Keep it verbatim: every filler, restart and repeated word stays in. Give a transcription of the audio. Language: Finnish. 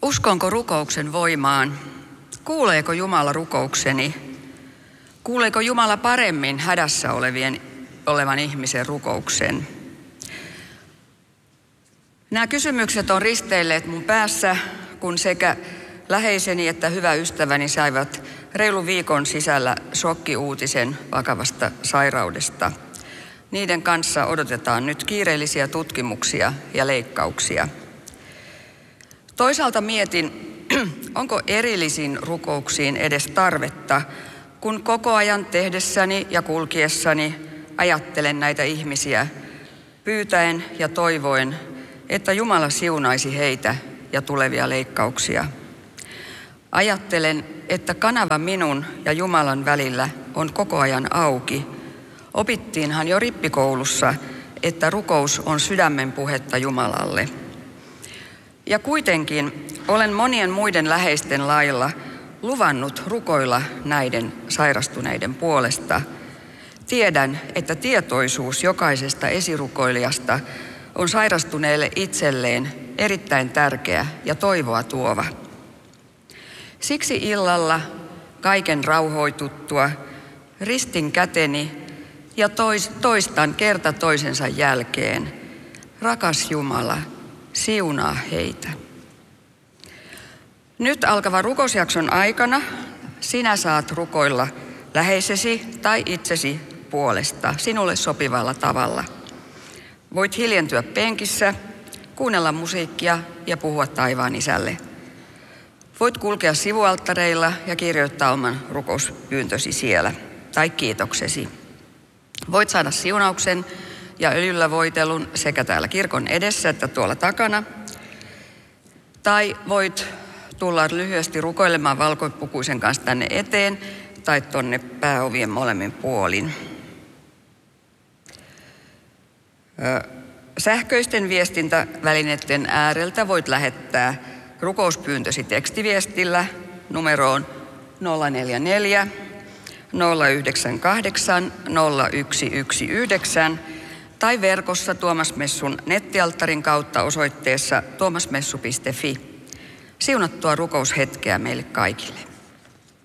Uskonko rukouksen voimaan? Kuuleeko Jumala rukoukseni? Kuuleeko Jumala paremmin hädässä olevien, olevan ihmisen rukouksen? Nämä kysymykset on risteilleet mun päässä, kun sekä läheiseni että hyvä ystäväni saivat reilun viikon sisällä shokkiuutisen vakavasta sairaudesta. Niiden kanssa odotetaan nyt kiireellisiä tutkimuksia ja leikkauksia. Toisaalta mietin, onko erillisiin rukouksiin edes tarvetta, kun koko ajan tehdessäni ja kulkiessani ajattelen näitä ihmisiä pyytäen ja toivoen, että Jumala siunaisi heitä ja tulevia leikkauksia. Ajattelen, että kanava minun ja Jumalan välillä on koko ajan auki. Opittiinhan jo rippikoulussa, että rukous on sydämen puhetta Jumalalle. Ja kuitenkin olen monien muiden läheisten lailla luvannut rukoilla näiden sairastuneiden puolesta. Tiedän, että tietoisuus jokaisesta esirukoilijasta on sairastuneelle itselleen erittäin tärkeä ja toivoa tuova. Siksi illalla kaiken rauhoituttua ristin käteni ja toistan kerta toisensa jälkeen: rakas Jumala, siunaa heitä. Nyt alkavan rukousjakson aikana sinä saat rukoilla läheisesi tai itsesi puolesta sinulle sopivalla tavalla. Voit hiljentyä penkissä, kuunnella musiikkia ja puhua taivaan isälle. Voit kulkea sivualttareilla ja kirjoittaa oman rukouspyyntösi siellä, tai kiitoksesi. Voit saada siunauksen ja öljyllä voitelun sekä täällä kirkon edessä että tuolla takana. Tai voit tulla lyhyesti rukoilemaan valkopukuisen kanssa tänne eteen tai tonne pääovien molemmin puolin. Sähköisten viestintävälineiden ääreltä voit lähettää rukouspyyntösi tekstiviestillä numeroon nolla neljä neljä nolla yhdeksän kahdeksan nolla yksi yksi yhdeksän tai verkossa Tuomas Messun nettialttarin kautta osoitteessa tuomasmessu piste fi. Siunattua rukoushetkeä meille kaikille.